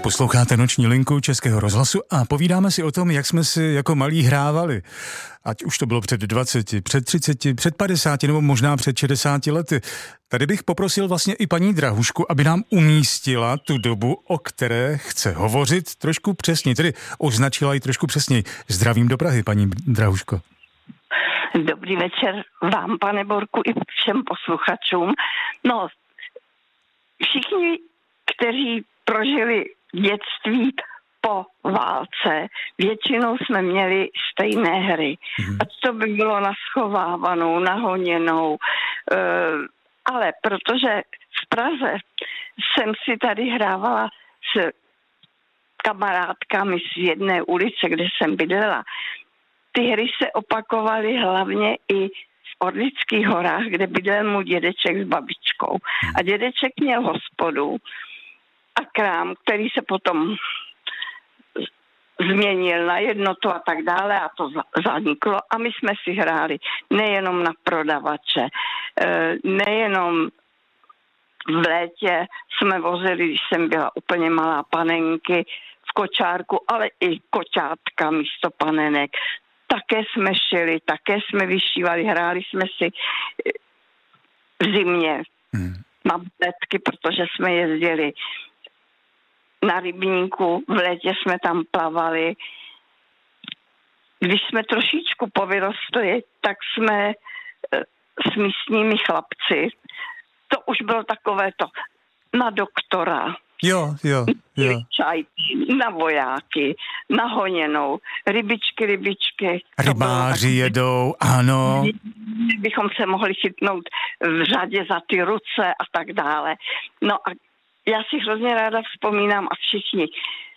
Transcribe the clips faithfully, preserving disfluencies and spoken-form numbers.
Posloucháte Noční linku Českého rozhlasu a povídáme si o tom, jak jsme si jako malí hrávali. Ať už to bylo před dvaceti, před třiceti, před padesáti nebo možná před šedesáti lety. Tady bych poprosil vlastně i paní Drahušku, aby nám umístila tu dobu, o které chce hovořit trošku přesně, tedy označila ji trošku přesněji. Zdravím do Prahy, paní Drahuško. Dobrý večer vám, pane Borku, i všem posluchačům. No, všichni, kteří prožili dětství po válce, většinou jsme měli stejné hry. Mm. Ať to by bylo na schovávanou, nahoněnou, e, ale protože v Praze jsem si tady hrávala s kamarádkami z jedné ulice, kde jsem bydlela. Ty hry se opakovaly hlavně i v Orlických horách, kde bydlel můj dědeček s babičkou. A dědeček měl hospodu a krám, který se potom změnil na jednotu a tak dále a to zaniklo. A my jsme si hráli nejenom na prodavače, nejenom v létě jsme vozili, když jsem byla úplně malá, panenky v kočárku, ale i koťátka místo panenek. Také jsme šili, také jsme vyšívali, hráli jsme si v zimě hmm. na bledky, protože jsme jezdili na rybníku, v létě jsme tam plavali. Když jsme trošičku povyrostli, tak jsme s místními chlapci, to už bylo takové to na doktora, jo, jo, jo. Čaj, na vojáky, na honěnou, rybičky, rybičky. Rybáři jedou, ano. Bychom se mohli chytnout v řadě za ty ruce a tak dále. No a já si hrozně ráda vzpomínám a všichni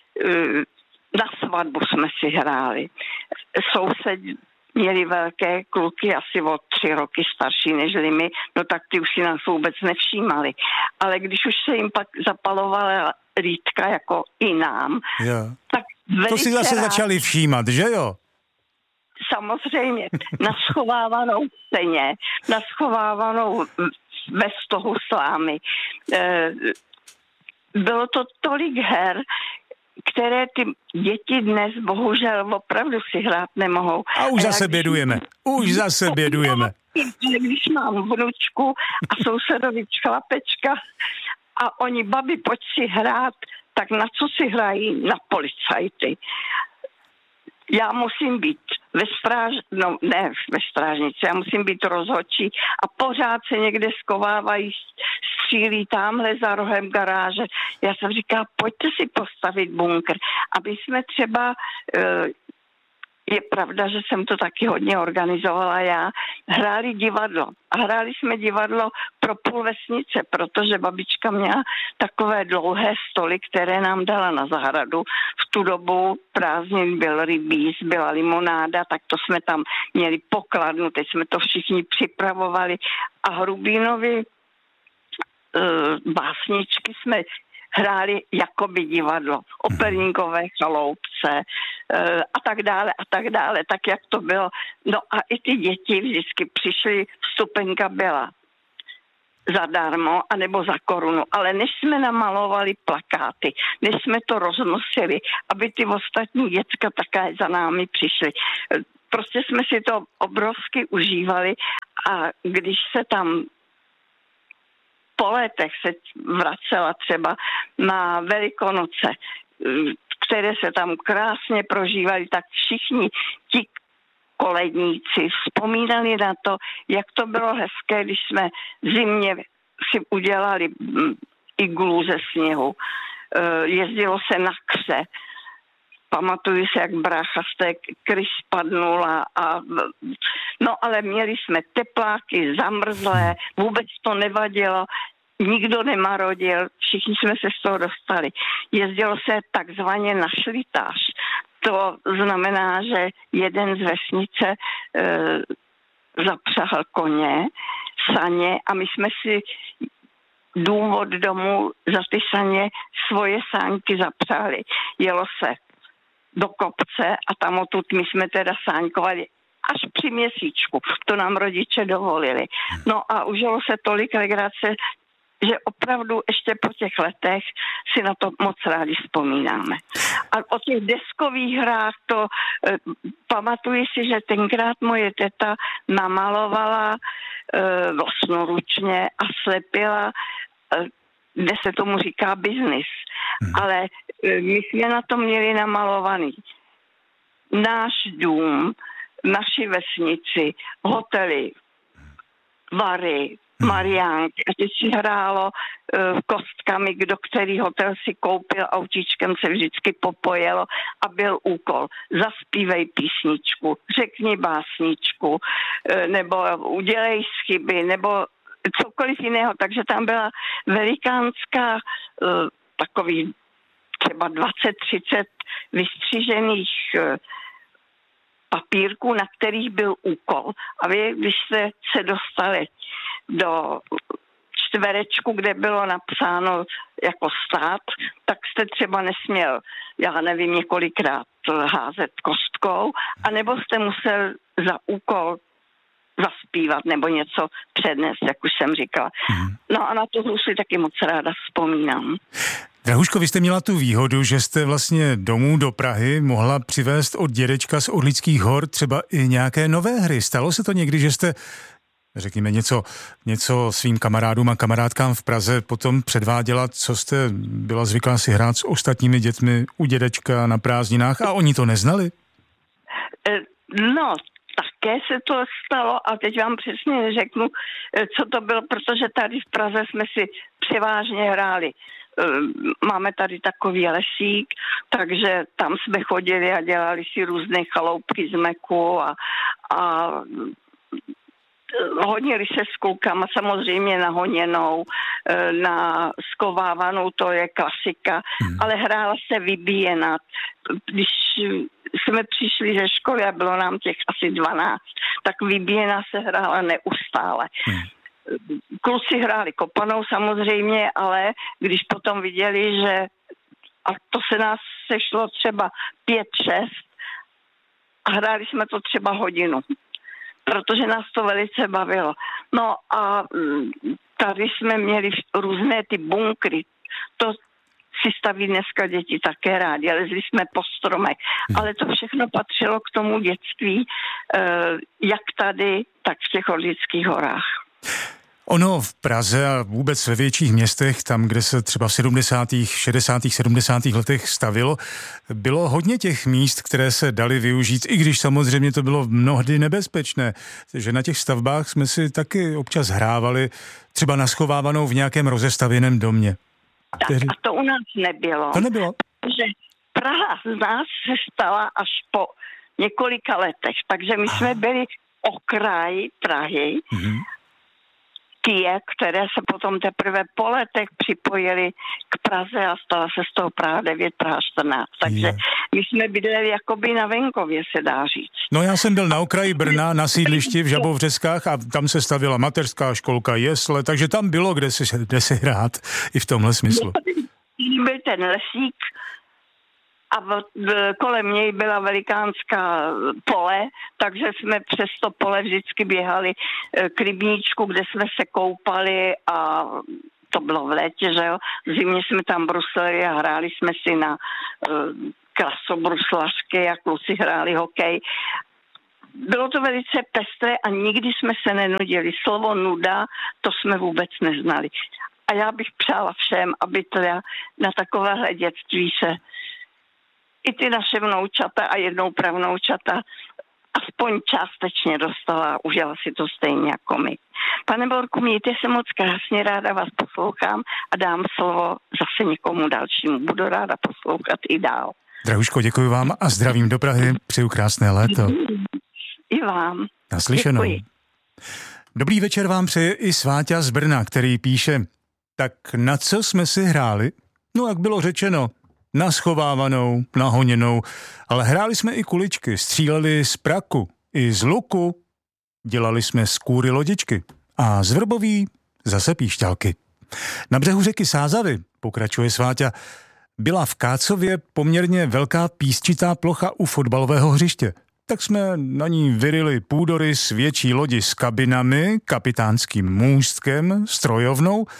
na svatbu jsme si hráli. Soused měli velké kluky, asi o tři roky starší než my, no tak ty už si nás vůbec nevšímali. Ale když už se jim pak zapalovala rýtka jako i nám, yeah. tak to si zase rád, začali všímat, že jo? Samozřejmě, na schovávanou ceně, na schovávanou ve stohu slámy. E, bylo to tolik her, které ty děti dnes bohužel opravdu si hrát nemohou. A už a zase bědujeme, už zase bědujeme. Když mám vnučku a sousedovič chlapečka a oni, babi, pojď si hrát, tak na co si hrají? Na policajty. Já musím být ve stráž, no ne ve strážnici, já musím být rozhodčí a pořád se někde skovávají, střílí tamhle za rohem garáže. Já jsem říkala, pojďte si postavit bunkr, aby jsme třeba, je pravda, že jsem to taky hodně organizovala já, hráli divadlo. A hráli jsme divadlo pro půl vesnice, protože babička měla takové dlouhé stoly, které nám dala na zahradu. V tu dobu prázdnin byl rybíz, byla limonáda, tak to jsme tam měli pokladnu, teď jsme to všichni připravovali. A Hrubínovi uh, básničky jsme hráli jakoby divadlo, operníkové chaloupce uh, a tak dále a tak dále, tak jak to bylo. No a i ty děti vždycky přišly, vstupenka byla zadarmo, anebo za korunu, ale než jsme namalovali plakáty, než jsme to roznosili, aby ty ostatní děcka také za námi přišly. Prostě jsme si to obrovsky užívali a když se tam po letech se vracela třeba na Velikonoce, které se tam krásně prožívaly, tak všichni ti koledníci vzpomínali na to, jak to bylo hezké, když jsme zimě si udělali iglu ze sněhu. Jezdilo se na kře. Pamatuju se, jak brácha z té kry spadnula. A, no ale měli jsme tepláky, zamrzlé, vůbec to nevadilo. Nikdo nemarodil, všichni jsme se z toho dostali. Jezdilo se takzvaně na šlitáž. To znamená, že jeden z vesnice e, zapřahl koně, saně a my jsme si dům od domu za ty saně svoje sáňky zapřáli. Jelo se do kopce a tam odtud my jsme teda sáňkovali až při měsíčku. To nám rodiče dovolili. No a užilo se tolik legrace. že opravdu ještě po těch letech si na to moc rádi vzpomínáme. A o těch deskových hrách to eh, pamatuji si, že tenkrát moje teta namalovala eh, vlastnoručně a slepila, eh, kde se tomu říká biznis. Hmm. Ale eh, my jsme na to měli namalovaný náš dům, naši vesnici, hotely, Vary, Mariánky. A teď si hrálo uh, kostkami, kdo který hotel si koupil, autíčkem se vždycky popojelo a byl úkol. Zaspívej písničku, řekni básničku, uh, nebo udělej chyby, nebo cokoliv jiného. Takže tam byla velikánská uh, takový třeba dvacet třicet vystřížených uh, papírků, na kterých byl úkol. A vy, když jste se dostali do čtverečku, kde bylo napsáno jako stát, tak jste třeba nesměl, já nevím, několikrát házet kostkou, anebo jste musel za úkol zaspívat nebo něco přednést, jak už jsem říkala. Hmm. No a na tu hru si taky moc ráda vzpomínám. Drahuško, vy jste měla tu výhodu, že jste vlastně domů do Prahy mohla přivést od dědečka z Orlických hor třeba i nějaké nové hry. Stalo se to někdy, že jste, řekněme, něco, něco svým kamarádům a kamarádkám v Praze potom předváděla, co jste byla zvyklá si hrát s ostatními dětmi u dědečka na prázdninách a oni to neznali? No, také se to stalo a teď vám přesně neřeknu, co to bylo, protože tady v Praze jsme si převážně hráli. Máme tady takový lesík, takže tam jsme chodili a dělali si různé chaloupky z meku a, a honili se s klukama, samozřejmě na honěnou, na skovávanou, to je klasika, hmm. ale hrála se vybíjenat. Když jsme přišli ze školy a bylo nám těch asi dvanáct, tak vybíjena se hrála neustále. Hmm. Kluci hráli kopanou samozřejmě, ale když potom viděli, že a to se nás sešlo třeba pět, šest a hráli jsme to třeba hodinu, protože nás to velice bavilo. No a tady jsme měli různé ty bunkry, to si staví dneska děti také rádi, lezli jsme po stromech, ale to všechno patřilo k tomu dětství, jak tady, tak v těch Orlických horách. Ono v Praze a vůbec ve větších městech, tam, kde se třeba v sedmdesátých, šedesátých, sedmdesátých letech stavilo, bylo hodně těch míst, které se daly využít, i když samozřejmě to bylo mnohdy nebezpečné. Že na těch stavbách jsme si taky občas hrávali, třeba naschovávanou v nějakém rozestavěném domě. Tak Tehdy... a to u nás nebylo. To nebylo? Protože Praha z nás se stala až po několika letech, takže my jsme byli okraj Prahy, mm-hmm. Tie, které se potom teprve po letech připojily k Praze a stala se z toho Praha devět, Praha čtrnáct. Takže je. My jsme bydleli jakoby na venkově, se dá říct. No já jsem byl na okraji Brna, na sídlišti v Žabovřeskách a tam se stavila mateřská školka, jesle, takže tam bylo kde si, kde si hrát i v tomhle smyslu. Byl ten lesík a v, v, kolem něj byla velikánská pole, takže jsme přes to pole vždycky běhali k rybníčku, kde jsme se koupali a to bylo v létě, že jo. V zimě jsme tam bruslili a hráli jsme si na uh, krasobruslařky a kluci hráli hokej. Bylo to velice pestré a nikdy jsme se nenudili. Slovo nuda, to jsme vůbec neznali. A já bych přála všem, aby teda na takovéhle dětství se i ty naše vnoučata a jednou pravnoučata aspoň částečně dostala a užila si to stejně jako my. Pane Borku, mějte se moc krásně, ráda vás poslouchám a dám slovo zase někomu dalšímu. Budu ráda poslouchat i dál. Drahuško, děkuji vám a zdravím do Prahy. Přeju krásné léto. I vám. Naslyšenou. Děkuji. Dobrý večer vám přeje i Sváťa z Brna, který píše: tak na co jsme si hráli? No, jak bylo řečeno, na schovávanou, na honěnou, ale hráli jsme i kuličky, stříleli z praku, i z luku, dělali jsme z kůry lodičky a z vrboví zase píšťalky. Na břehu řeky Sázavy, pokračuje Sváťa, byla v Kácově poměrně velká písčitá plocha u fotbalového hřiště. Tak jsme na ní vyrili půdorys větší lodi s kabinami, kapitánským můstkem, strojovnou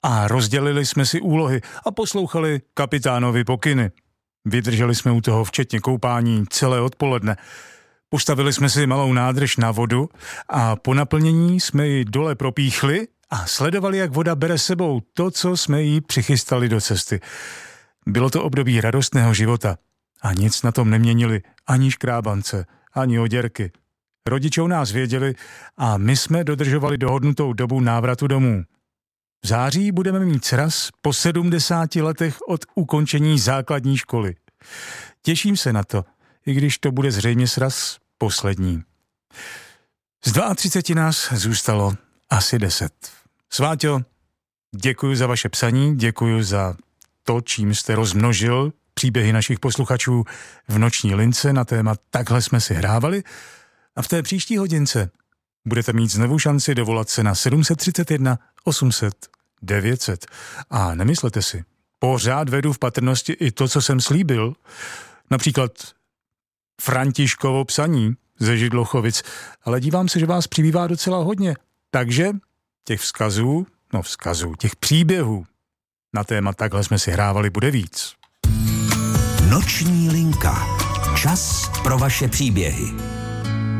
a rozdělili jsme si úlohy a poslouchali kapitánovi pokyny. Vydrželi jsme u toho včetně koupání celé odpoledne. Postavili jsme si malou nádrž na vodu a po naplnění jsme ji dole propíchli a sledovali, jak voda bere sebou to, co jsme jí přichystali do cesty. Bylo to období radostného života a nic na tom neměnili ani škrábance, ani oděrky. Rodiče o nás věděli a my jsme dodržovali dohodnutou dobu návratu domů. V září budeme mít sraz po sedmdesáti letech od ukončení základní školy. Těším se na to, i když to bude zřejmě sraz poslední. Z třiceti dvou nás zůstalo asi deset. Sváťo, děkuji za vaše psaní, děkuji za to, čím jste rozmnožil příběhy našich posluchačů v noční lince na téma Takhle jsme si hrávali. A v té příští hodince budete mít znovu šanci dovolat se na sedm set třicet jedna osm set devět set. A nemyslete si, pořád vedu v patrnosti i to, co jsem slíbil, například Františkovo psaní ze Židlochovic, ale dívám se, že vás přibývá docela hodně. Takže těch vzkazů, no vzkazů, těch příběhů na téma Takhle jsme si hrávali bude víc. Noční linka. Čas pro vaše příběhy.